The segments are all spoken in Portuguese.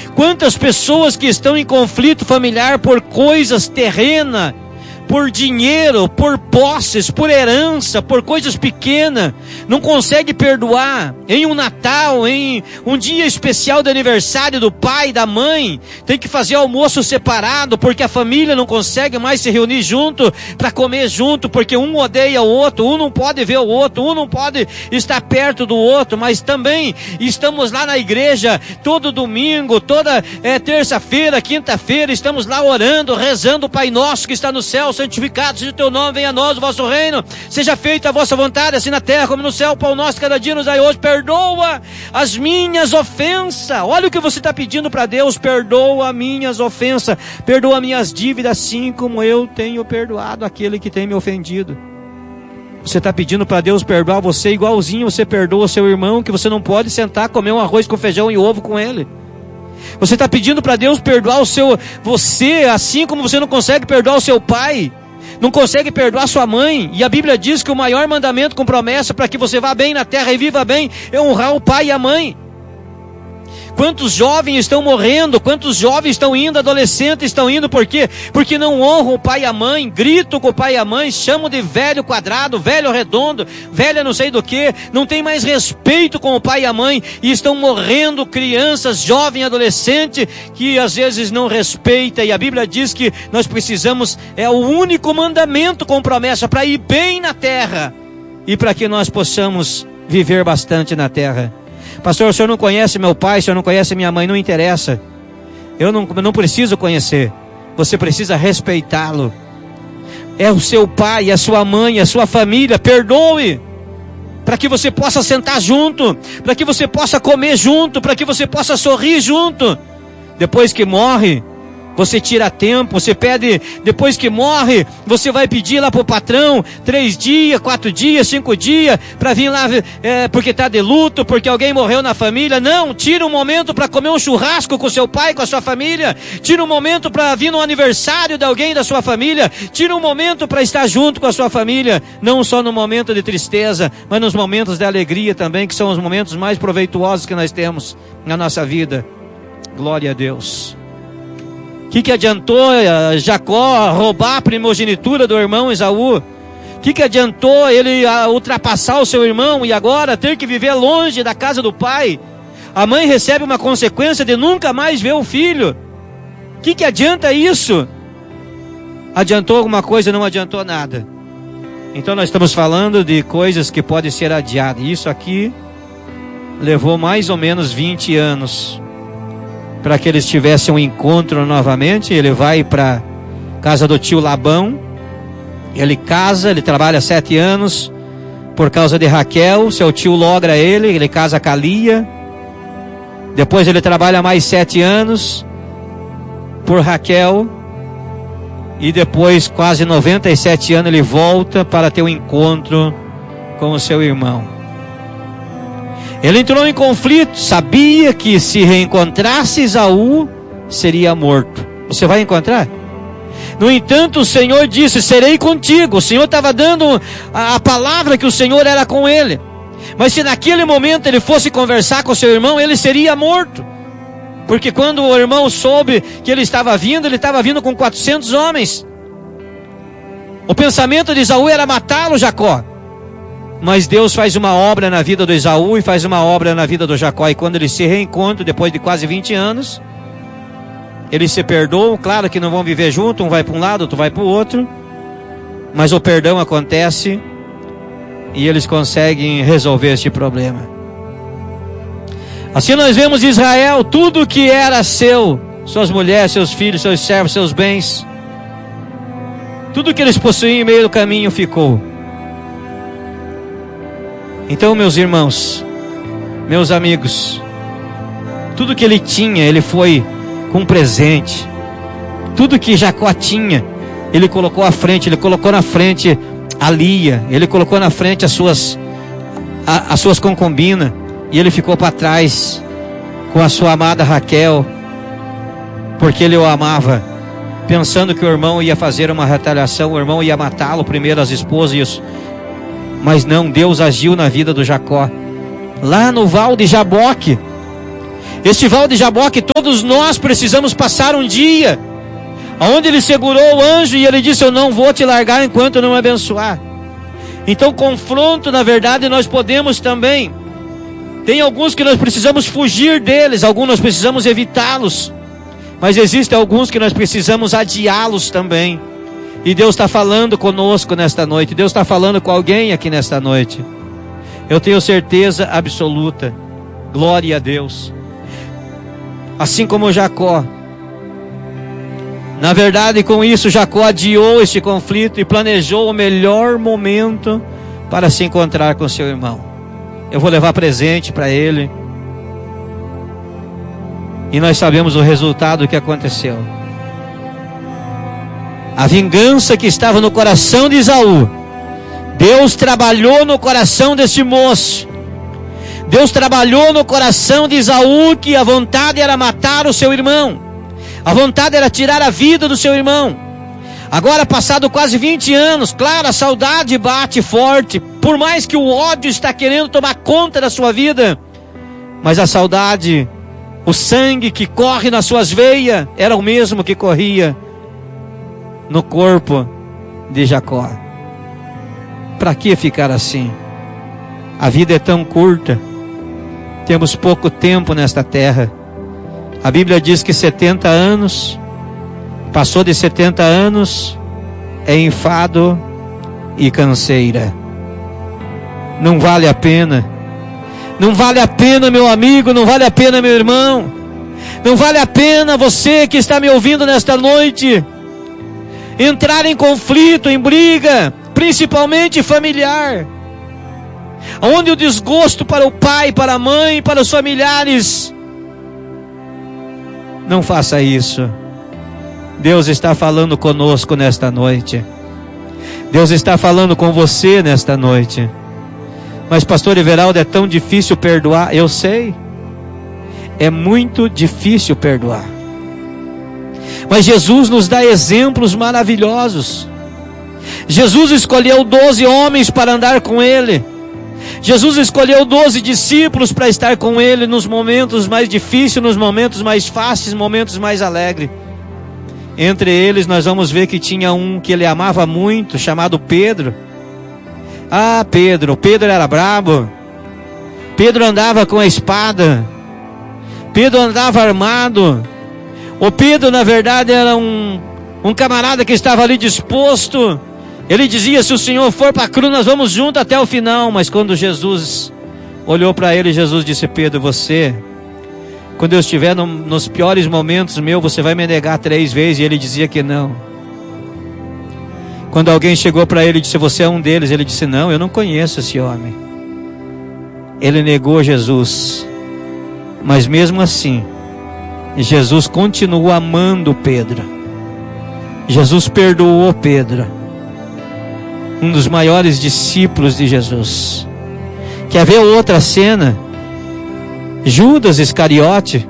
Quantas pessoas que estão em conflito familiar por coisas terrenas, por dinheiro, por posses, por herança, por coisas pequenas, não consegue perdoar. Em um Natal, em um dia especial de aniversário do pai e da mãe, tem que fazer almoço separado, porque a família não consegue mais se reunir junto, para comer junto, porque um odeia o outro, um não pode ver o outro, um não pode estar perto do outro. Mas também estamos lá na igreja, todo domingo, toda terça-feira, quinta-feira, estamos lá orando, rezando o Pai Nosso que está no céu, santificado seja o teu nome, venha a nós o vosso reino, seja feita a vossa vontade, assim na terra como no céu. O pão nosso cada dia nos dai hoje, perdoa as minhas ofensas. Olha o que você está pedindo para Deus: perdoa minhas ofensas, perdoa minhas dívidas, assim como eu tenho perdoado aquele que tem me ofendido. Você está pedindo para Deus perdoar você igualzinho você perdoa o seu irmão, que você não pode sentar, comer um arroz com feijão e ovo com ele. Você está pedindo para Deus perdoar você, assim como você não consegue perdoar o seu pai, não consegue perdoar sua mãe. E a Bíblia diz que o maior mandamento com promessa para que você vá bem na terra e viva bem é honrar o pai e a mãe. Quantos jovens estão morrendo, quantos jovens estão indo, adolescentes estão indo, por quê? Porque não honram o pai e a mãe, gritam com o pai e a mãe, chamam de velho quadrado, velho redondo, velha não sei do que, não tem mais respeito com o pai e a mãe, e estão morrendo crianças, jovens, adolescentes, que às vezes não respeitam. E a Bíblia diz que nós precisamos, é o único mandamento com promessa para ir bem na terra, e para que nós possamos viver bastante na terra. Pastor, o senhor não conhece meu pai, o senhor não conhece minha mãe, não interessa. Eu não preciso conhecer. Você precisa respeitá-lo. É o seu pai, a sua mãe, a sua família. Perdoe, para que você possa sentar junto, para que você possa comer junto, para que você possa sorrir junto. Depois que morre, você tira tempo, você pede, depois que morre, você vai pedir lá para o patrão 3 dias, 4 dias, 5 dias, para vir lá, porque está de luto, porque alguém morreu na família. Não, tira um momento para comer um churrasco com seu pai, com a sua família. Tira um momento para vir no aniversário de alguém da sua família. Tira um momento para estar junto com a sua família, não só no momento de tristeza, mas nos momentos de alegria também, que são os momentos mais proveituosos que nós temos na nossa vida. Glória a Deus. O que adiantou Jacó roubar a primogenitura do irmão Esaú? O que adiantou ele ultrapassar o seu irmão e agora ter que viver longe da casa do pai? A mãe recebe uma consequência de nunca mais ver o filho. O que adianta isso? Adiantou alguma coisa? Não adiantou nada. Então nós estamos falando de coisas que podem ser adiadas. Isso aqui levou mais ou menos 20 anos para que eles tivessem um encontro novamente. Ele vai para casa do tio Labão, ele casa, ele trabalha 7 anos por causa de Raquel. Seu tio logra ele casa com a Lia. Depois ele trabalha mais 7 anos por Raquel, e depois quase 97 anos ele volta para ter um encontro com o seu irmão. Ele entrou em conflito, sabia que se reencontrasse Esaú, seria morto. Você vai encontrar? No entanto, o Senhor disse: serei contigo. O Senhor estava dando a palavra que o Senhor era com ele. Mas se naquele momento ele fosse conversar com seu irmão, ele seria morto. Porque quando o irmão soube que ele estava vindo com 400 homens. O pensamento de Esaú era matá-lo, Jacó. Mas Deus faz uma obra na vida do Esaú e faz uma obra na vida do Jacó. E quando eles se reencontram, depois de quase 20 anos, eles se perdoam. Claro que não vão viver junto, um vai para um lado, outro vai para o outro. Mas o perdão acontece e eles conseguem resolver este problema. Assim nós vemos Israel, tudo que era seu, suas mulheres, seus filhos, seus servos, seus bens, tudo que eles possuíam em meio do caminho ficou. Então, meus irmãos, meus amigos, tudo que ele tinha, ele foi com um presente. Tudo que Jacó tinha, ele colocou à frente. Ele colocou na frente a Lia, ele colocou na frente as suas concubinas, e ele ficou para trás com a sua amada Raquel, porque ele o amava, pensando que o irmão ia fazer uma retaliação, o irmão ia matá-lo, primeiro as esposas e os... Mas não, Deus agiu na vida do Jacó. Lá no Val de Jaboque, Este Val de Jaboque, todos nós precisamos passar um dia, onde ele segurou o anjo e ele disse: eu não vou te largar enquanto eu não me abençoar. Então, confronto, na verdade, nós podemos também. Tem alguns que nós precisamos fugir deles, alguns nós precisamos evitá-los. Mas existem alguns que nós precisamos adiá-los também. E Deus está falando conosco nesta noite. Deus está falando com alguém aqui nesta noite. Eu tenho certeza absoluta. Glória a Deus. Assim como Jacó. Na verdade, com isso, Jacó adiou este conflito e planejou o melhor momento para se encontrar com seu irmão. Eu vou levar presente para ele. E nós sabemos o resultado que aconteceu. A vingança que estava no coração de Esaú, Deus trabalhou no coração deste moço. Deus trabalhou no coração de Esaú, que a vontade era matar o seu irmão. A vontade era tirar a vida do seu irmão. Agora, passado quase 20 anos, claro, a saudade bate forte. Por mais que o ódio está querendo tomar conta da sua vida, mas a saudade, o sangue que corre nas suas veias, era o mesmo que corria no corpo de Jacó. Para que ficar assim? A vida é tão curta. Temos pouco tempo nesta terra. A Bíblia diz que 70 anos, passou de 70 anos, é enfado e canseira. Não vale a pena. Não vale a pena, meu amigo, não vale a pena, meu irmão. Não vale a pena você que está me ouvindo nesta noite entrar em conflito, em briga, principalmente familiar, onde o desgosto para o pai, para a mãe, para os familiares. Não faça isso. Deus está falando conosco nesta noite. Deus está falando com você nesta noite. Mas pastor Everaldo, é tão difícil perdoar. Eu sei. É muito difícil perdoar. Mas Jesus nos dá exemplos maravilhosos. Jesus escolheu 12 homens para andar com Ele. Jesus escolheu 12 discípulos para estar com Ele nos momentos mais difíceis, nos momentos mais fáceis, momentos mais alegres. Entre eles nós vamos ver que tinha um que Ele amava muito, chamado Pedro. Ah, Pedro era brabo. Pedro andava com a espada. Pedro andava armado. O Pedro, na verdade, era um camarada que estava ali disposto. Ele dizia: se o Senhor for para a cruz, nós vamos junto até o final. Mas quando Jesus olhou para ele, Jesus disse: Pedro, você, quando eu estiver nos piores momentos você vai me negar 3 vezes. E ele dizia que não. Quando alguém chegou para ele e disse: você é um deles, ele disse: não, eu não conheço esse homem. Ele negou Jesus. Mas mesmo assim, Jesus continuou amando Pedro. Jesus perdoou Pedro, um dos maiores discípulos de Jesus. Quer ver outra cena? Judas Iscariote,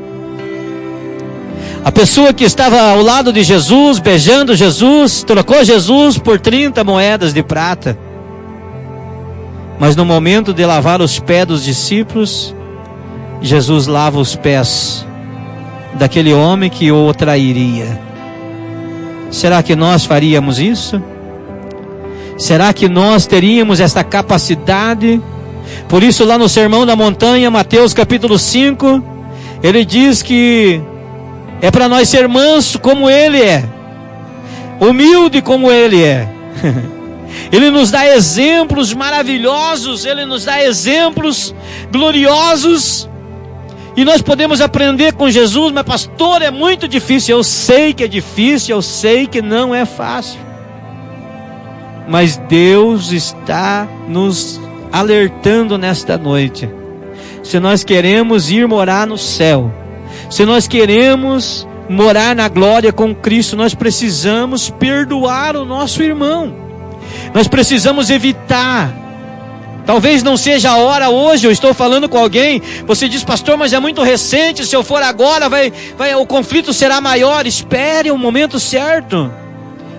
a pessoa que estava ao lado de Jesus, beijando Jesus, trocou Jesus por 30 moedas de prata. Mas no momento de lavar os pés dos discípulos, Jesus lava os pés daquele homem que o trairia. Será que nós faríamos isso? Será que nós teríamos essa capacidade? Por isso, lá no Sermão da Montanha, Mateus capítulo 5, ele diz que é para nós ser manso como Ele é, humilde como Ele é. Ele nos dá exemplos maravilhosos, Ele nos dá exemplos gloriosos, e nós podemos aprender com Jesus. Mas pastor, é muito difícil. Eu sei que é difícil, eu sei que não é fácil. Mas Deus está nos alertando nesta noite. Se nós queremos ir morar no céu, se nós queremos morar na glória com Cristo, nós precisamos perdoar o nosso irmão. Nós precisamos evitar. Talvez não seja a hora hoje. Eu estou falando com alguém. Você diz: pastor, mas é muito recente. Se eu for agora, o conflito será maior. Espere o momento certo.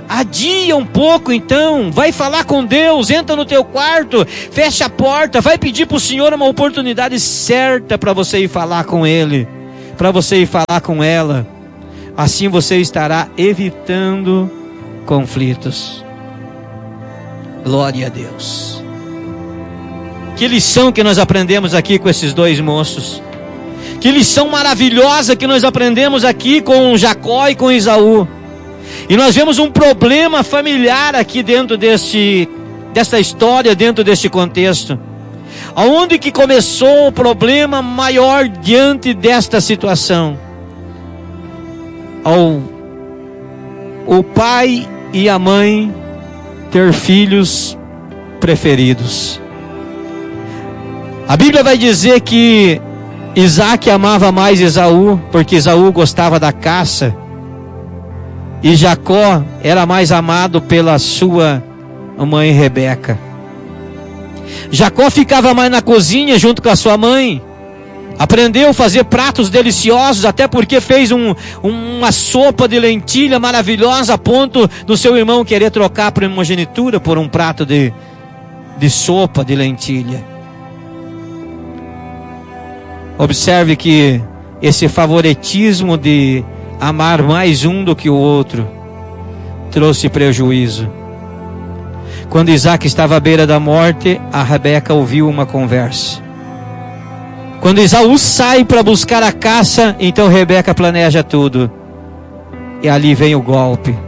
Adia um pouco então, vai falar com Deus, entra no teu quarto, fecha a porta, vai pedir para o Senhor uma oportunidade certa para você ir falar com Ele, para você ir falar com ela. Assim você estará evitando conflitos. Glória a Deus. Que lição que nós aprendemos aqui com esses dois moços. Que lição maravilhosa que nós aprendemos aqui com Jacó e com Esaú. E nós vemos um problema familiar aqui dentro desta história, dentro deste contexto. Aonde que começou o problema maior diante desta situação? O pai e a mãe ter filhos preferidos. A Bíblia vai dizer que Isaac amava mais Esaú, porque Esaú gostava da caça. E Jacó era mais amado pela sua mãe Rebeca. Jacó ficava mais na cozinha junto com a sua mãe. Aprendeu a fazer pratos deliciosos, até porque fez uma sopa de lentilha maravilhosa, a ponto do seu irmão querer trocar a primogenitura por um prato de sopa de lentilha. Observe que esse favoritismo de amar mais um do que o outro trouxe prejuízo. Quando Isaac estava à beira da morte, a Rebeca ouviu uma conversa. Quando Esaú sai para buscar a caça, então Rebeca planeja tudo. E ali vem o golpe.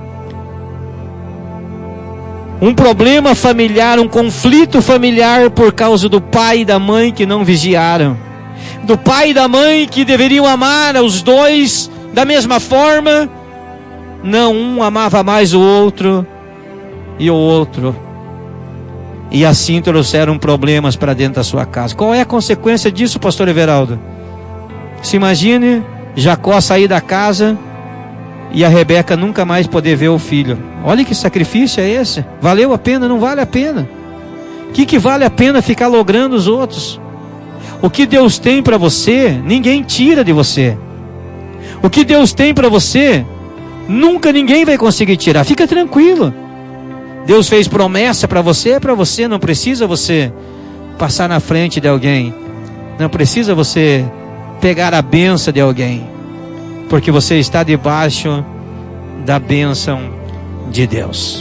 Um problema familiar, um conflito familiar por causa do pai e da mãe que não vigiaram. Do pai e da mãe que deveriam amar os dois da mesma forma. Não, um amava mais o outro e o outro. E assim trouxeram problemas para dentro da sua casa. Qual é a consequência disso, pastor Everaldo? Se imagine Jacó sair da casa e a Rebeca nunca mais poder ver o filho. Olha que sacrifício é esse. Valeu a pena? Não vale a pena. O que vale a pena ficar logrando os outros? O que Deus tem para você, ninguém tira de você. O que Deus tem para você, nunca ninguém vai conseguir tirar. Fica tranquilo. Deus fez promessa para você, não precisa você passar na frente de alguém. Não precisa você pegar a bênção de alguém. Porque você está debaixo da bênção de Deus.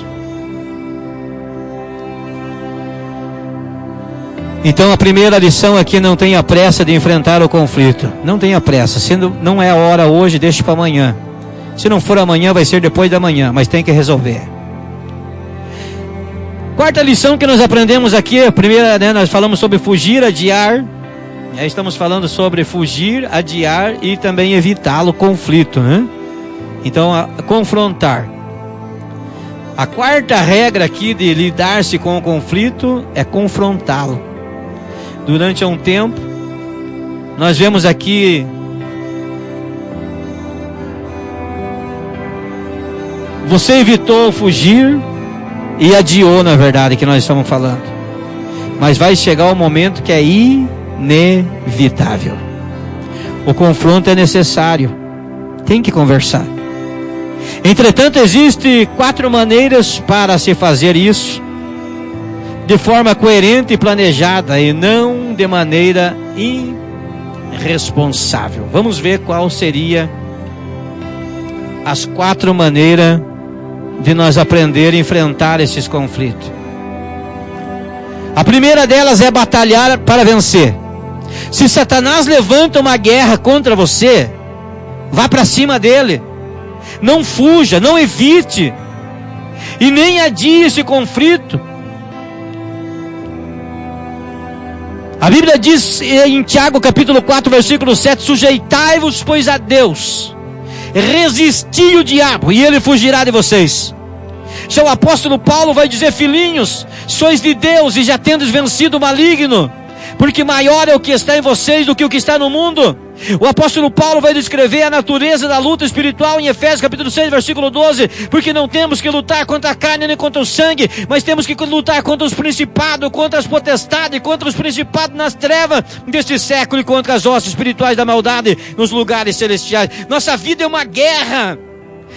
Então a primeira lição aqui: não tenha pressa de enfrentar o conflito. Não tenha pressa. Sendo não é a hora hoje, deixe para amanhã. Se não for amanhã, vai ser depois da manhã, mas tem que resolver. Quarta lição que nós aprendemos aqui, a primeira, nós falamos sobre fugir, adiar. Aí estamos falando sobre fugir, adiar e também evitá-lo, conflito, né? Então, confrontar. A quarta regra aqui de lidar-se com o conflito é confrontá-lo. Durante um tempo, nós vemos aqui você evitou fugir e adiou, na verdade, que nós estamos falando. Mas vai chegar o momento que é inevitável. O confronto é necessário. Tem que conversar. Entretanto, existem 4 maneiras para se fazer isso de forma coerente e planejada, e não de maneira irresponsável. Vamos ver qual seria as 4 maneiras de nós aprender a enfrentar esses conflitos. A primeira delas é batalhar para vencer. Se Satanás levanta uma guerra contra você, vá para cima dele. Não fuja, não evite, e nem adie esse conflito. A Bíblia diz em Tiago capítulo 4 versículo 7: sujeitai-vos pois a Deus, resisti o diabo e ele fugirá de vocês. Já o apóstolo Paulo vai dizer: filhinhos, sois de Deus e já tendes vencido o maligno, porque maior é o que está em vocês do que o que está no mundo. O apóstolo Paulo vai descrever a natureza da luta espiritual em Efésios capítulo 6 versículo 12, porque não temos que lutar contra a carne nem contra o sangue, mas temos que lutar contra os principados, contra as potestades, contra os principados nas trevas deste século e contra as hostes espirituais da maldade nos lugares celestiais. Nossa vida é uma guerra.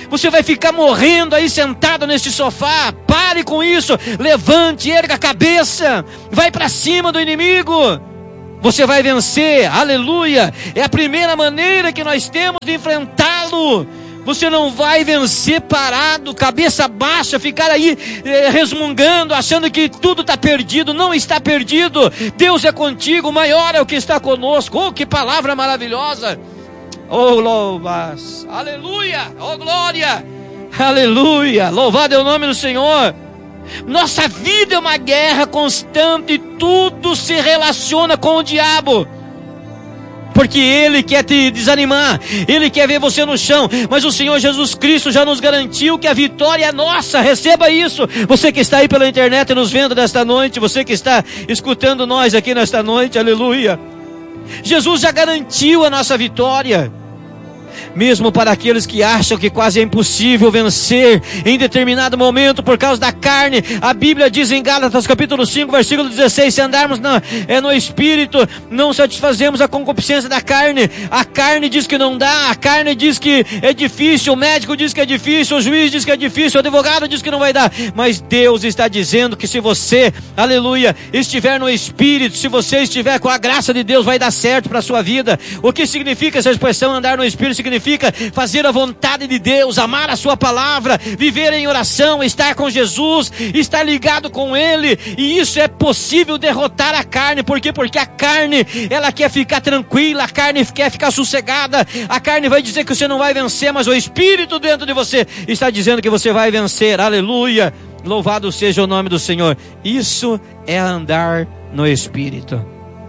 Você vai ficar morrendo aí sentado neste sofá. Pare com isso. Levante, erga a cabeça. Vai para cima do inimigo. Você vai vencer. Aleluia. É a primeira maneira que nós temos de enfrentá-lo. Você não vai vencer parado, cabeça baixa, ficar aí resmungando, achando que tudo está perdido. Não está perdido. Deus é contigo, maior é o que está conosco. Oh, que palavra maravilhosa. Oh, louvas. Aleluia. Oh, glória. Aleluia. Louvado é o nome do Senhor. Nossa vida é uma guerra constante. Tudo se relaciona com o diabo. Porque ele quer te desanimar, ele quer ver você no chão, mas o Senhor Jesus Cristo já nos garantiu que a vitória é nossa. Receba isso. Você que está aí pela internet nos vendo nesta noite, você que está escutando nós aqui nesta noite, aleluia. Jesus já garantiu a nossa vitória. Mesmo para aqueles que acham que quase é impossível vencer em determinado momento por causa da carne, a Bíblia diz em Gálatas capítulo 5, versículo 16, se andarmos no Espírito, não satisfazemos a concupiscência da carne. A carne diz que não dá, a carne diz que é difícil, o médico diz que é difícil, o juiz diz que é difícil, o advogado diz que não vai dar, mas Deus está dizendo que se você, aleluia, estiver no Espírito, se você estiver com a graça de Deus, vai dar certo para a sua vida. O que significa essa expressão andar no Espírito? Significa fazer a vontade de Deus, amar a sua palavra, viver em oração, estar com Jesus, estar ligado com Ele, e isso é possível derrotar a carne. Por quê? Porque a carne, ela quer ficar tranquila, a carne quer ficar sossegada, a carne vai dizer que você não vai vencer, mas o Espírito dentro de você está dizendo que você vai vencer. Aleluia, louvado seja o nome do Senhor. Isso é andar no Espírito.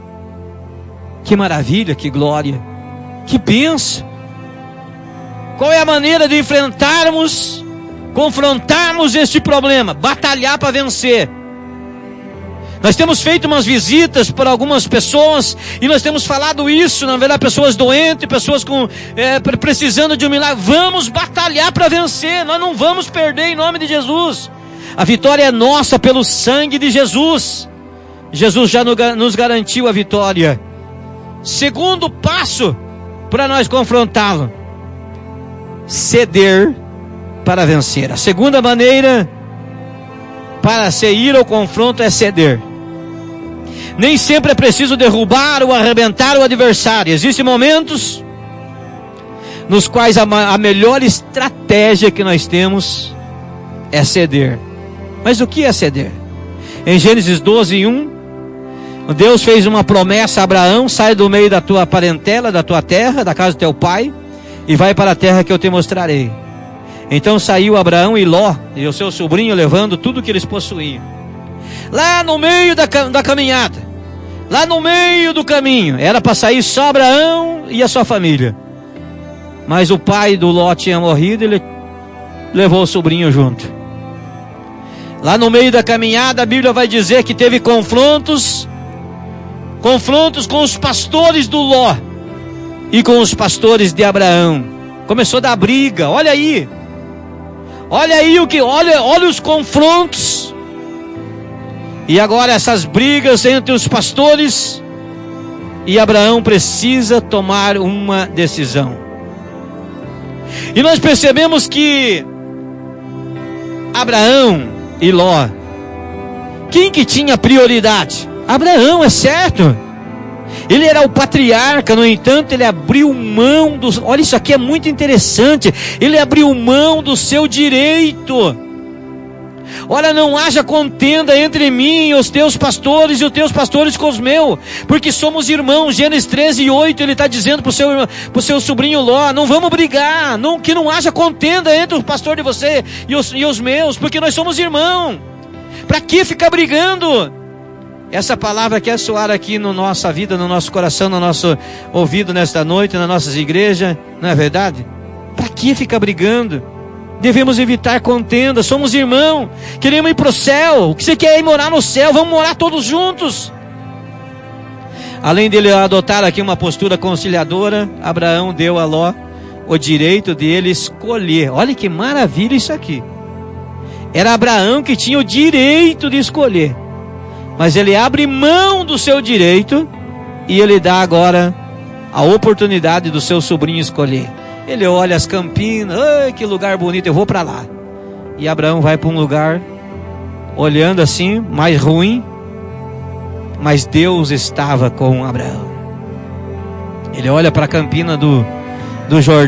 Que maravilha, que glória, que bênção. Qual é a maneira de enfrentarmos, confrontarmos este problema? Batalhar para vencer. Nós temos feito umas visitas para algumas pessoas e nós temos falado isso, na verdade, pessoas doentes, pessoas precisando de um milagre. Vamos batalhar para vencer, nós não vamos perder em nome de Jesus. A vitória é nossa pelo sangue de Jesus. Jesus já nos garantiu a vitória. Segundo passo para nós confrontá-lo: ceder para vencer. A segunda maneira para se ir ao confronto é ceder. Nem sempre é preciso derrubar ou arrebentar o adversário. Existem momentos nos quais a melhor estratégia que nós temos é ceder. Mas o que é ceder? Em Gênesis 12:1, Deus fez uma promessa a Abraão: sai do meio da tua parentela, da tua terra, da casa do teu pai, e vai para a terra que eu te mostrarei. Então saiu Abraão e Ló e o seu sobrinho, levando tudo que eles possuíam. Lá no meio da caminhada, lá no meio do caminho, era para sair só Abraão e a sua família. Mas o pai do Ló tinha morrido e ele levou o sobrinho junto. Lá no meio da caminhada, a Bíblia vai dizer que teve confrontos com os pastores do Ló e com os pastores de Abraão. Começou a dar briga. Olha aí olha os confrontos. E agora essas brigas entre os pastores e Abraão precisa tomar uma decisão. E nós percebemos que Abraão e Ló, quem que tinha prioridade? Abraão, é certo. Ele era o patriarca, no entanto, ele abriu mão dos... Olha, isso aqui é muito interessante. Ele abriu mão do seu direito. Olha, não haja contenda entre mim e os teus pastores e os teus pastores com os meus, porque somos irmãos. Gênesis 13:8, ele está dizendo para o seu sobrinho Ló: não vamos brigar, que não haja contenda entre o pastor de você e os meus, porque nós somos irmãos. Para que ficar brigando? Essa palavra quer soar aqui na nossa vida, no nosso coração, no nosso ouvido nesta noite, nas nossas igrejas, não é verdade? Para que ficar brigando? Devemos evitar contenda, somos irmãos, queremos ir para o céu. O que você quer é ir morar no céu, vamos morar todos juntos. Além dele adotar aqui uma postura conciliadora, Abraão deu a Ló o direito de ele escolher. Olha que maravilha isso aqui. Era Abraão que tinha o direito de escolher, mas ele abre mão do seu direito e ele dá agora a oportunidade do seu sobrinho escolher. Ele olha as campinas, ai, que lugar bonito, eu vou para lá. E Abraão vai para um lugar, olhando assim, mais ruim, mas Deus estava com Abraão. Ele olha para a campina do Jordão.